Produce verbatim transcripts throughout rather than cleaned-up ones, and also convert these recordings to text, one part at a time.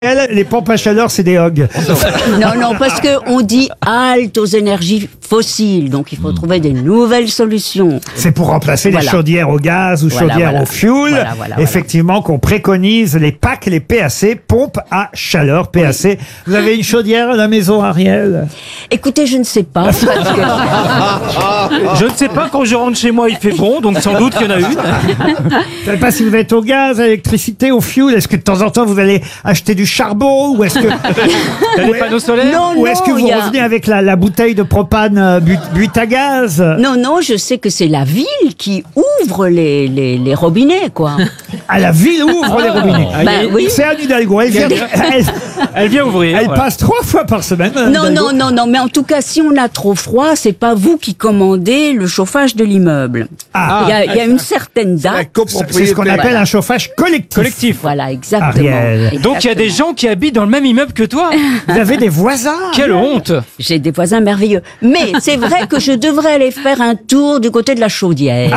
Les pompes à chaleur, c'est des hogs. Non, non, parce que on dit halte aux énergies fossiles, donc il faut trouver des nouvelles solutions. C'est pour remplacer Voilà. les chaudières au gaz ou Voilà, chaudières voilà. au fuel. Voilà, voilà, Effectivement, qu'on préconise les P A C, les P A C, pompes à chaleur, P A C. Vous avez une chaudière à la maison, Ariel? Écoutez, je ne sais pas. Parce que... Je ne sais pas, quand je rentre chez moi, il fait bon, donc sans doute qu'il y en a une. Je ne savez pas si vous êtes au gaz, à l'électricité, au fuel. Est-ce que de temps en temps, vous allez acheter du charbon? Ou est-ce que, T'as les panneaux solaires? Non, ou est-ce que non, vous il y a- revenez avec la, la bouteille de propane euh, but, but à gaz? Non, non, je sais que c'est la ville qui ouvre les, les, les robinets, quoi. À la ville ouvre les robinets. Ah, Ben il y a- oui. C'est Anne Hidalgo. Elle, vient, elle, Elle vient ouvrir. elle voilà. passe trois fois par semaine. Anne Non, Hidalgo. non, non, non, mais en tout cas, si on a trop froid, c'est pas vous qui commandez le chauffage de l'immeuble. Ah, Il y a, il y a une certaine date. c'est ce qu'on appelle un chauffage collectif. Collectif. Voilà, exactement. Ariel. Donc il y a des gens qui habitent dans le même immeuble que toi. Vous avez des voisins? Quelle honte! J'ai des voisins merveilleux. Mais c'est vrai que je devrais aller faire un tour du côté de la chaudière.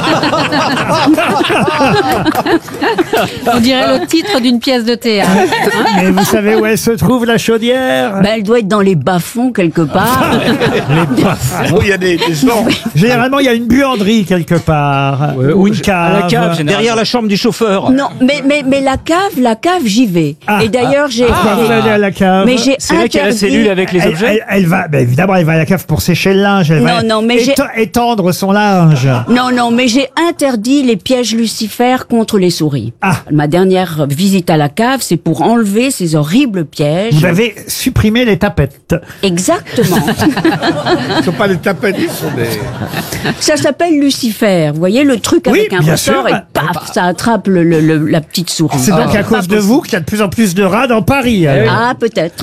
On dirait le titre d'une pièce de théâtre. Mais vous savez où elle se trouve, la chaudière? Ben, elle doit être dans les bas-fonds quelque part. Oh, il y a des, des gens. Généralement, il y a une buanderie quelque part. Ouais, ou une à cave. la cave, généralement. Derrière la chambre du chauffeur. Non, mais, mais, mais la cave, la cave, j'y vais. Ah, Et d'ailleurs, j'ai... Pourquoi vous allez à la cave? Mais j'ai C'est vrai qu'il y a la interdit- cellule avec les elle, objets. elle- elle va, ben évidemment, elle va à la cave pour sécher le linge. Elle va Non, non, mais j'ai- éte- étendre son linge. Non, non, mais j'ai interdit les pièges lucifères contre les souris. Ah. Ma dernière visite à la cave, c'est pour enlever ces horribles pièges. Vous avez supprimé les tapettes. Exactement. Ce ne sont pas des tapettes, ce sont des. Ça s'appelle Lucifer. Vous voyez le truc Oui, avec un bien ressort sûr. et paf, ça attrape le, le- le- la petite souris. C'est donc à cause de vous qu'il y a de plus en plus de rats dans Paris. alors. Ah, peut-être.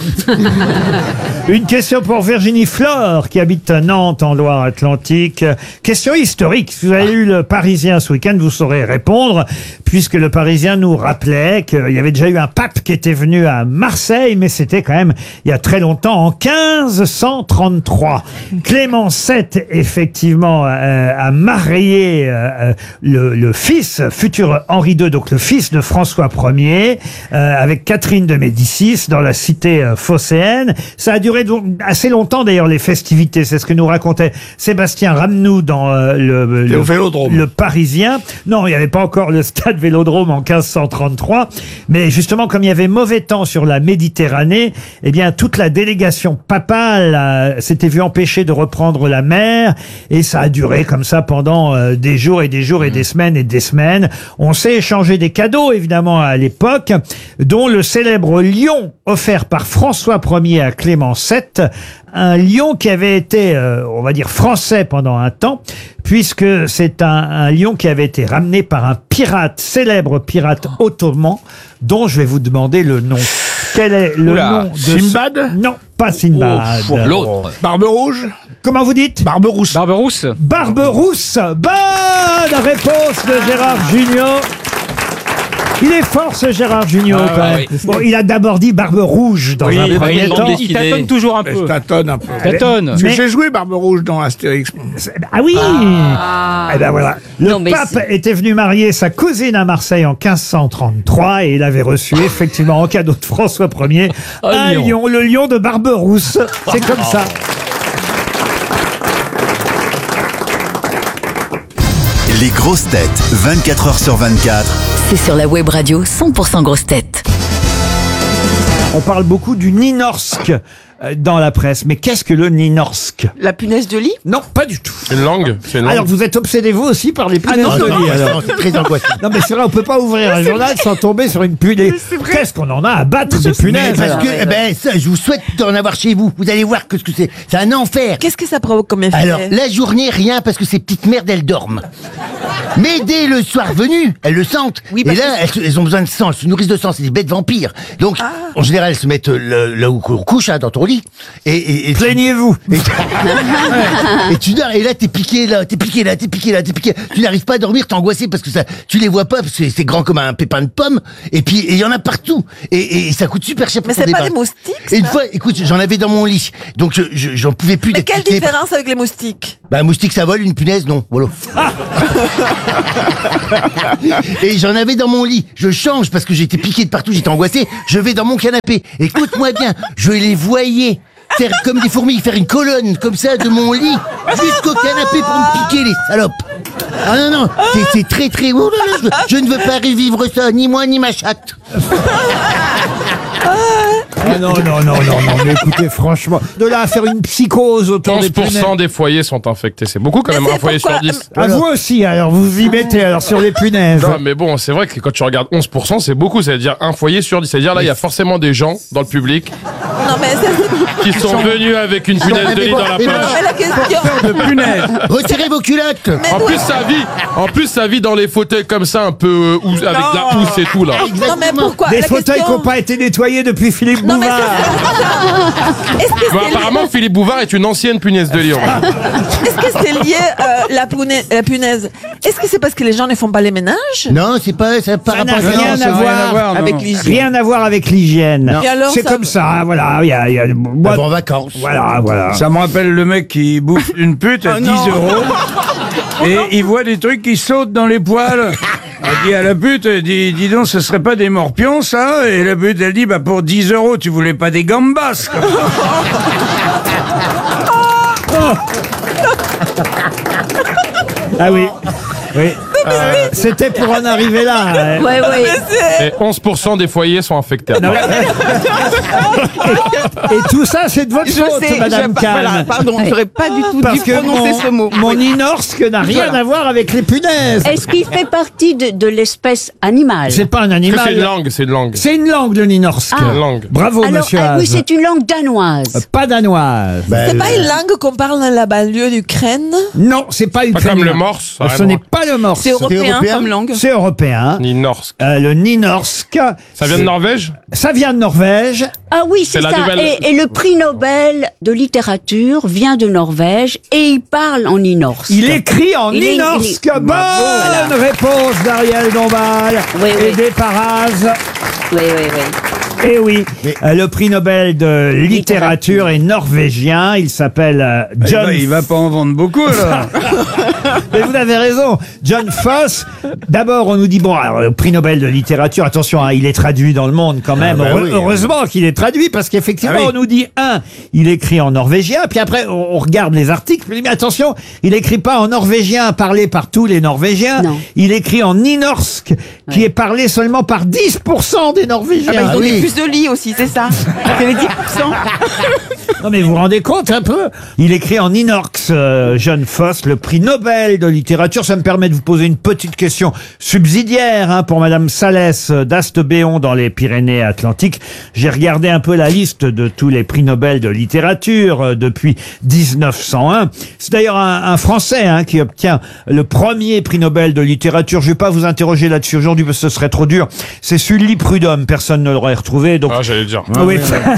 Une question pour Virginie Flore, qui habite à Nantes, en Loire-Atlantique. Question historique. Si vous avez lu le Parisien ce week-end, vous saurez répondre, puisque le Parisien nous rappelait qu'il y avait déjà eu un pape qui était venu à Marseille, mais c'était quand même il y a très longtemps, en quinze cent trente-trois. Clément sept, effectivement, euh, a marié euh, le, le fils, futur Henri deux, donc le fils de François Ier, euh, avec Catherine de Médicis, dans la cité euh, phocéenne. Ça a duré donc assez longtemps, d'ailleurs, les festivités. C'est ce que nous racontait Sébastien Ramnou dans euh, le, Et le, au Vélodrome. le Parisien. Non, il n'y avait pas encore le stade Vélodrome en quinze cent trente-trois. Mais justement, comme il y avait mauvais temps sur la Méditerranée, eh bien, toute la délégation papale euh, s'était vue empêchée de reprendre la mer. Et ça a duré comme ça pendant euh, des jours et des jours et des semaines et des semaines. On s'est échangé des cadeaux, évidemment, à l'époque, dont le célèbre lion offert par François Ier à Clément sept. Un lion qui avait été, euh, on va dire, français pendant un temps, puisque c'est un, un lion qui avait été ramené par un pirate, célèbre pirate ottoman, dont je vais vous demander le nom. Quel est le Oula, nom de ce- Simbad? Non, pas Sinbad. Oh, l'autre. Barbe rouge? Comment vous dites? Barbe rousse. Barberousse. Barberousse. Bonne réponse de Gérard Jugnot. Il est fort, ce Gérard Jugnot, Ah, quand même. oui. Bon, il a d'abord dit Barbe Rouge dans Oui, un bah, premier il, temps. il tâtonne toujours un Je peu. tâtonne un peu. Tâtonne. Parce que Mais- j'ai joué Barbe rouge dans Astérix. Ah oui. Eh ben voilà. Le Non, mais pape c'est- était venu marier sa cousine à Marseille en quinze cent trente-trois et il avait reçu effectivement en cadeau de François Ier un lion. lion, le lion de Barberousse. C'est comme ça. Les grosses têtes, vingt-quatre heures sur vingt-quatre. C'est sur la web radio cent pour cent grosses têtes. On parle beaucoup du Nynorsk euh, dans la presse. Mais qu'est-ce que le Nynorsk? La punaise de lit? Non, pas du tout. C'est une langue, c'est une langue. Alors vous êtes obsédé vous aussi par les punaises non, de non, lit, non, alors. C'est très angoissant. Non mais c'est vrai, on peut pas ouvrir un journal sans tomber sur une punaise. Qu'est-ce qu'on en a à battre des punaises? Parce alors que, eh ben, ça, je vous souhaite d'en avoir chez vous. Vous allez voir que ce que c'est. C'est un enfer. Qu'est-ce que ça provoque comme effet? Alors, la journée, rien, parce que ces petites merdes, elles dorment. Mais dès le soir venu, elles le sentent. Oui, Et parce là, elles, elles ont besoin de sang, elles se nourrissent de sang, c'est des bêtes vampires. Donc, en général, général se mettent le- là où on couche, hein, dans ton lit. Et, et, et Plaignez-vous. Et, et tu dors, et là t'es piqué là, t'es piqué là, t'es piqué là, t'es piqué. Tu n'arrives pas à dormir, t'es angoissé parce que ça, tu les vois pas parce que c'est grand comme un pépin de pomme. Et puis il y en a partout. Et, et, et ça coûte super cher. Pour Mais s'en c'est pas débarrasser. des moustiques, Et une ça fois, écoute, j'en avais dans mon lit, donc je, je- j'en pouvais plus. Mais d'être quelle piqué. différence avec les moustiques? Bah un moustique ça vole, une punaise non. Voilà. Et j'en avais dans mon lit. Je change parce que j'étais piqué de partout, j'étais angoissé. Je vais dans mon canapé. Écoute-moi bien, je les voyais faire comme des fourmis, faire une colonne comme ça de mon lit jusqu'au canapé pour me piquer les salopes. Ah non non, c'est, c'est très très. Oh là là, je, je ne veux pas revivre ça, ni moi ni ma chatte. Ah non, non, non, non, non, mais écoutez, franchement, de là à faire une psychose autour des onze pour cent punaises. des foyers sont infectés. C'est beaucoup quand Mais même, c'est un foyer pourquoi- sur dix. À vous aussi, alors, vous vous y mettez, alors, sur les punaises. Non, mais bon, c'est vrai que quand tu regardes onze pour cent, c'est beaucoup. C'est-à-dire un foyer sur dix. C'est-à-dire là, il y a forcément des gens dans le public Non, mais c'est... qui sont venus avec une punaise de lit dans la Mais bon, poche. Mais la question... De punaise. Retirez vos culottes. Mais En d'où- plus, ça vit, en plus, ça vit dans les fauteuils comme ça, un peu euh, housse- avec de la housse et tout là. Non, mais pourquoi? Des La fauteuils qui question- n'ont pas été nettoyés depuis Philippe Non, mais Bouvard. c'est- Est-ce que Bon, c'est apparemment, Philippe Bouvard est une ancienne punaise de lit. en vrai. Est-ce que c'est lié euh, la, punaise, la punaise? Est-ce que c'est parce que les gens ne font pas les ménages? Non, c'est pas ça par Ça n'a rapport à rien ça à n'a rien à voir voir, non. Avec l'hygiène. Rien à voir avec l'hygiène. Et alors, C'est ça- comme ça, hein, voilà. Il y a, il y a- moi- Avant vacances. voilà, voilà. Ça me rappelle le mec qui bouffe une pute à Oh dix non. euros et il voit des trucs qui sautent dans les poils. Il dit à la pute, dis, dis donc, ce serait pas des morpions, ça? Et la pute, elle dit, bah pour dix euros, tu voulais pas des gambas, quoi. Ah oui. Oui. Euh, C'était pour en arriver là. hein. Ouais, ouais. Et onze pour cent des foyers sont infectés. Non, mais- Et tout ça, c'est de votre Je faute, sais, Madame je- Kahn. voilà, pardon, j'aurais pas du tout Parce dû que prononcer mon, ce mot. mon Oui. inorsk n'a rien Voilà. à voir avec les punaises. Est-ce qu'il fait partie de, de l'espèce animale? C'est pas un Parce que animal. c'est une langue, c'est une langue. C'est une langue, le ninorsk. Ah. Une langue. Bravo, Alors, monsieur ah oui, Haas. c'est une langue danoise. Pas danoise. Bah, C'est pas une langue qu'on parle dans la banlieue d'Ukraine? Non, c'est pas Pas ukrainien. comme le morse. ça a rien Ce à n'est voir. pas le morse. C'est européen, européen comme langue. C'est européen. Ni norsk. Euh, le ninorsk. Ça vient de Norvège? Ça vient de Norvège. Ah oui, c'est C'est la ça. nouvelle- Et, et le prix Nobel de littérature vient de Norvège et il parle en inorsk. Il écrit en Il est- ninorsk. il est- Bonne Voilà. réponse d'Ariel Dombal. Oui, oui. Aidé par Az. Oui, oui, oui. Eh oui, Mais- euh, le prix Nobel de littérature est norvégien. Il s'appelle euh, John. Il va pas en vendre beaucoup, alors. Mais vous avez raison, John Foss. D'abord, on nous dit bon, alors, le prix Nobel de littérature. Attention, hein, il est traduit dans le monde quand même. Ah bah Heure- oui. Heureusement qu'il est traduit parce qu'effectivement, Ah oui. on nous dit un, il écrit en norvégien. Puis après, on, on regarde les articles. Puis, mais attention, il écrit pas en norvégien parlé par tous les Norvégiens. Non. Il écrit en ninorsk, qui est parlé seulement par dix pour cent des Norvégiens. Ah bah, ils ont oui. des puces de lit aussi, c'est ça. C'est les dix pour cent. Non mais vous vous rendez compte un peu? Il écrit en inorx, euh, John Foss, le prix Nobel de littérature. Ça me permet de vous poser une petite question subsidiaire hein, pour Madame Salès d'Astebéon dans les Pyrénées-Atlantiques. J'ai regardé un peu la liste de tous les prix Nobel de littérature euh, depuis dix-neuf cent un. C'est d'ailleurs un, un Français hein, qui obtient le premier prix Nobel de littérature. Je vais pas vous interroger là-dessus aujourd'hui parce que ce serait trop dur. C'est Sully Prudhomme. Personne ne l'aurait retrouvé. Donc Ah, j'allais dire. oui.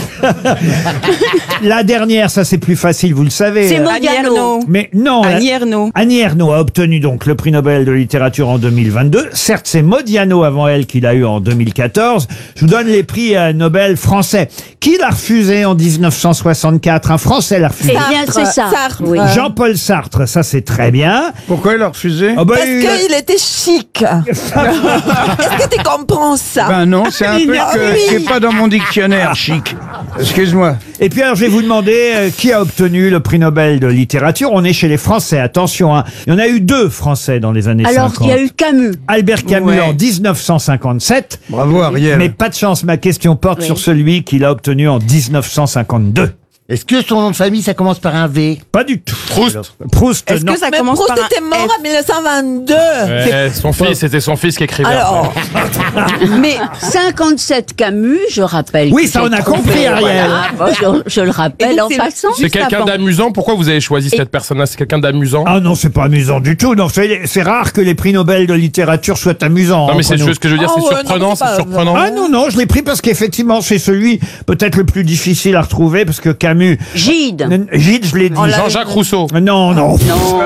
La dernière, ça c'est plus facile, vous le savez. C'est Euh, Annie Modiano. Ernaux. Mais non, la- Annie Ernaux. Annie Ernaux a obtenu donc le prix Nobel de littérature en deux mille vingt-deux. Certes, c'est Modiano avant elle qui l'a eu en deux mille quatorze. Je vous donne les prix euh, Nobel français. Qui l'a refusé en dix-neuf cent soixante-quatre? Un Français l'a refusé. Eh bien, c'est ça. Sartre. Oui. Euh, Jean-Paul Sartre, ça c'est très bien. Pourquoi il a refusé? Ah bah, Parce il a- qu'il était chic. Est-ce que tu comprends ça? Ben non, c'est un truc Ah euh, oui. qui est pas dans mon dictionnaire, chic. Excuse-moi. Et puis alors je vais vous demander euh, qui a obtenu le prix Nobel de littérature. On est chez les Français, attention. Hein. Il y en a eu deux Français dans les années Alors, cinquante. il y a eu Camus. Albert Camus Ouais. en dix-neuf cent cinquante-sept. Bravo, Ariel. Mais pas de chance, ma question porte Oui. sur celui qu'il a obtenu en dix-neuf cent cinquante-deux. Est-ce que son nom de famille, ça commence par un V? Pas du tout. Proust. Proust, Est-ce non. que ça Mais commence Proust par un était mort F. en mille neuf cent vingt-deux. Ouais, son fils, c'était son fils qui écrivait. Alors, Mais cinquante-sept Camus, je rappelle. Oui, que ça, j'ai on a trouvé, compris, Ariel. voilà. Bon, je, je le rappelle Et donc, en c'est- passant. C'est quelqu'un avant. d'amusant. Pourquoi vous avez choisi cette personne-là? C'est quelqu'un d'amusant? Ah non, c'est pas amusant du tout. Non, c'est c'est rare que les prix Nobel de littérature soient amusants. Non, mais c'est entre nous. juste ce que je veux dire, Ah c'est ouais, non, surprenant, c'est c'est pas- surprenant. Ah non, non, je l'ai pris parce qu'effectivement, c'est celui peut-être le plus difficile à retrouver, parce que Camus... Gide. N- Gide, je l'ai dit. Jean-Jacques Rousseau. Non, non.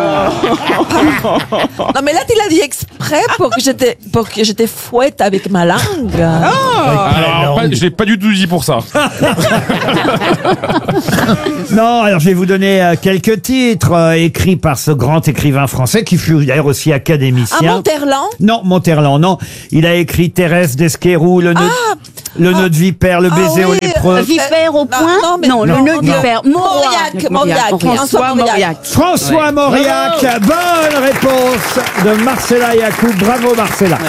non mais là tu l'as dit exprès pour que j'étais pour que j'étais fouette avec ma langue. Alors, pas- je l'ai pas du tout dit pour ça. Non, alors je vais vous donner euh, quelques titres euh, écrits par ce grand écrivain français qui fut d'ailleurs aussi À académicien. Monterland. Non, Monterland, non. Il a écrit Thérèse d'Esquerou, le nœud, le nœud de vipère, le baiser Ah au oui, lépreux. Vipère au non, point. non, mais- le non, nœud de non. vipère. Mauriac, Mauriac, François Mauriac. François Mauriac, bonne réponse de Marcella Yacoub. Bravo Marcella.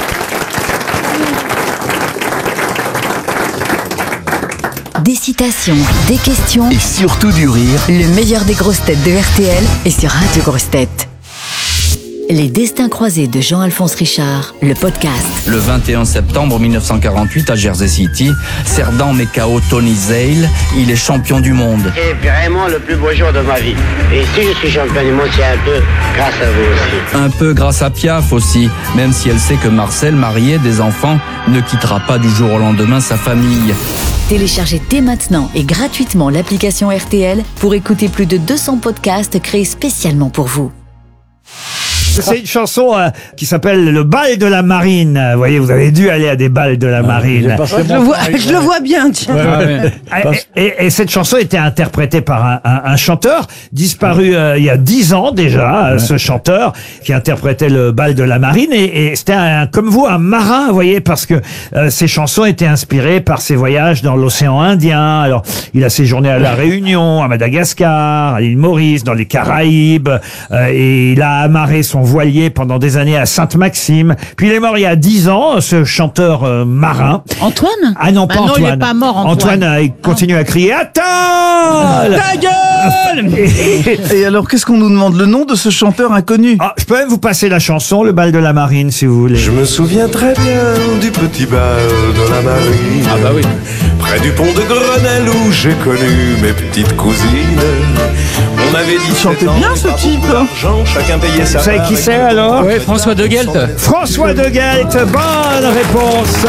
Des citations, des questions. Et surtout du rire. Le meilleur des grosses têtes de R T L est sur Radio Grosses Têtes. Les destins croisés de Jean-Alphonse Richard, le podcast. Le vingt et un septembre mille neuf cent quarante-huit à Jersey City, Cerdan met K O Tony Zale, il est champion du monde. C'est vraiment le plus beau jour de ma vie. Et si je suis champion du monde, c'est un peu grâce à vous aussi. Un peu grâce à Piaf aussi, même si elle sait que Marcel, marié, des enfants, ne quittera pas du jour au lendemain sa famille. Téléchargez dès maintenant et gratuitement l'application R T L pour écouter plus de deux cents podcasts créés spécialement pour vous. C'est une chanson euh, qui s'appelle Le bal de la marine. Vous voyez, vous avez dû aller à des balles de la marine. Je le vois, je le vois bien. Tiens. Et, et- et cette chanson était interprétée par un, un- un chanteur disparu euh, il y a dix ans déjà, euh, ce chanteur qui interprétait le bal de la marine. Et, et c'était un, comme vous, un marin, vous voyez, parce que euh, ces chansons étaient inspirées par ses voyages dans l'océan Indien. Alors, il a séjourné à La Réunion, à Madagascar, à l'île Maurice, dans les Caraïbes, euh, et il a amarré son voilier pendant des années à Sainte-Maxime. Puis il est mort il y a dix ans, ce chanteur euh, marin. Antoine? Ah non, Bah pas non, Antoine. il est pas mort, Antoine. euh, il continue à crier « Attends !» Ta gueule. Et alors, qu'est-ce qu'on nous demande? Le nom de ce chanteur inconnu? Ah, je peux même vous passer la chanson, Le bal de la marine, si vous voulez. Je me souviens très bien du petit bal de la marine. Ah bah oui. Près du pont de Grenelle où j'ai connu mes petites cousines. On avait dit chantait bien ce type. Chacun payait sa Vous savez part qui et c'est tout alors? le Ouais, monde François de Guelt. François de Guelt, bonne réponse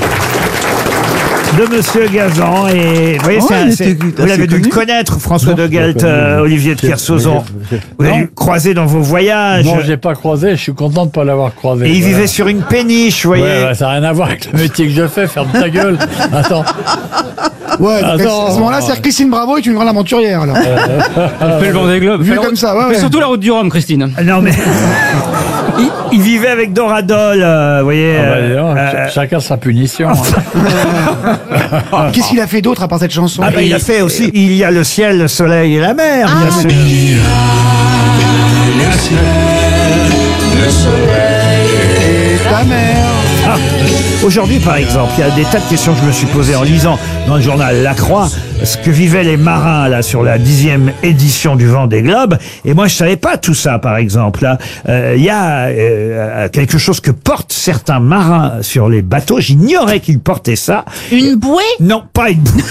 de Monsieur Gazan. Et vous voyez, Oh, c'est un- il c'est- était vous assez l'avez dû le connu. connaître, François Non, de je l'ai Guelt, connu. euh, Olivier de Kersauzon. Vous l'avez croisé dans vos voyages. Non, j'ai pas croisé, je suis content de pas l'avoir croisé. Et il voilà. vivait sur une péniche, vous voyez. Ouais, ouais, ça n'a rien à voir avec le métier que je fais, ferme ta gueule. Attends. Ouais, donc Attends. à ce moment-là, c'est Christine Bravo est une grande aventurière, alors. Elle fait le Vendée Globe. Vu Fait la comme route- ça, ouais, ouais. fait surtout la route du Rhum, Christine. Non mais il, il vivait avec Doradol, euh, vous voyez. Ah bah, dis donc, euh, ch- chacun sa punition. hein. Qu'est-ce qu'il a fait d'autre à part cette chanson? Ah bah, il a fait aussi Il y a le ciel, le soleil et la mer, bien sûr. Le soleil et la mer. Ah, aujourd'hui, par exemple, il y a des tas de questions que je me suis posées en lisant dans le journal La Croix ce que vivaient les marins là sur la dixième édition du Vendée Globe. Et moi, je savais pas tout ça, par exemple. Là, Euh, il y a euh, quelque chose que portent certains marins sur les bateaux. J'ignorais qu'ils portaient ça. Une bouée? Non, pas une bouée.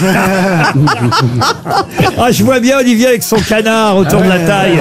Ah, je vois bien Olivier avec son canard autour de la taille.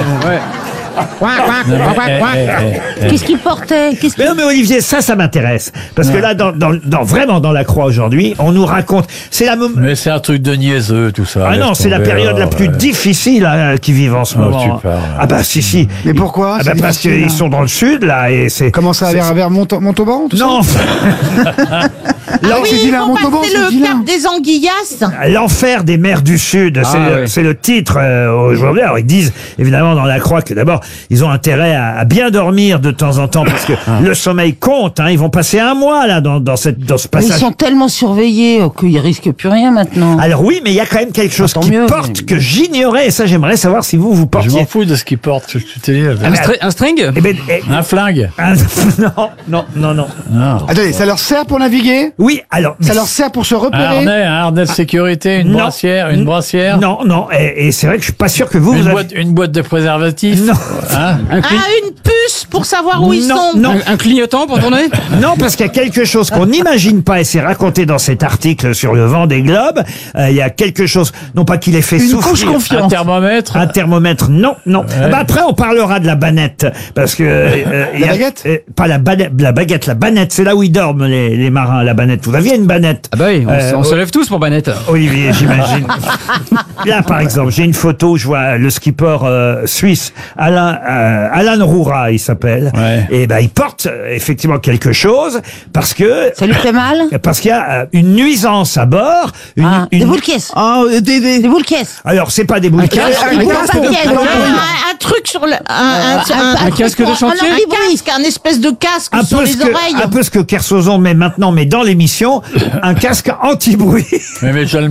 Qu'est-ce qu'il portait? Qu'est-ce Mais non, mais Olivier, ça, ça m'intéresse. Parce que là, dans, dans, dans- vraiment dans la Croix aujourd'hui, on nous raconte. C'est la mom- Mais c'est un truc de niaiseux, tout ça. Ah laisse non, c'est la tomber, période la alors, plus ouais. difficile hein, qui vivent en ce Oh, moment. tu hein. parles. Ah bah si si. Mais pourquoi? Ah C'est bah parce difficile, qu'ils hein. sont dans le sud là et c'est. Comment ça, c'est- vers, vers Monta- Montauban, tout Non. ça? Ah oui, c'est il vilain, faut Montauban, passer c'est le vilain. cap des Anguillas. L'enfer des mers du Sud, c'est Ah, le, oui. c'est le titre euh, aujourd'hui. Alors ils disent évidemment dans la Croix que d'abord ils ont intérêt à, à bien dormir de temps en temps parce que le sommeil compte. Hein. Ils vont passer un mois là dans, dans, cette, dans ce Mais passage. ils sont tellement surveillés euh, qu'ils risquent plus rien maintenant. Alors oui, mais il y a quand même quelque chose Tant qui mieux, porte mais- que j'ignorais. Et ça, j'aimerais savoir si vous vous Je portiez. m'en fous de ce qu'il porte, je te dis. Un, stri- Un string Eh ben, eh, Un flingue. un- non, non, non, non. Non. Attendez, ça leur sert pour naviguer? Oui, alors. Ça leur sert pour se Un repérer? harnais, un harnais de sécurité, une Non. brassière, une brassière. Non, non. Et, et c'est vrai que je suis pas sûr que vous. Une vous avez- boîte, une boîte de préservatifs. Non. Hein Un, cli- Ah, une puce pour savoir où ils Non, sont. non. un- un clignotant pour tourner Non, parce qu'il y a quelque chose qu'on n'imagine pas, et c'est raconté dans cet article sur le vent des globes. Euh, il y a quelque chose, non pas qu'il ait fait Une souffrir. couche confiance. Un thermomètre. Un thermomètre, non, non. Ah bah après, on parlera de la banette, parce que euh, il y a- baguette euh, pas la banette, la baguette, la banette, c'est là où ils dorment les, les marins. La banette, vous aviez une banette. Ah bah oui, on, Euh, on se lève tous pour Banette. Olivier, j'imagine. Là, par exemple, j'ai une photo où je vois le skipper euh, suisse Alain euh, Alan Roura, il s'appelle. Ouais. Et ben, il porte euh, effectivement quelque chose parce que Ça lui fait mal? parce qu'il y a euh, une nuisance à bord. Une, Ah, une- Des boules caisses. Ah, euh, des, des... Des boules caisses. Alors, c'est pas des boules. Un caisses. casque, un un, casque de- casque, un- un- un truc sur le, un, un, un, un truc casque de pour- chantier un casque, un espèce de casque Un sur peu, les ce que, oreilles. un peu ce que Kersozon met maintenant, mais dans l'émission, un casque anti-bruit. Mais, mais je le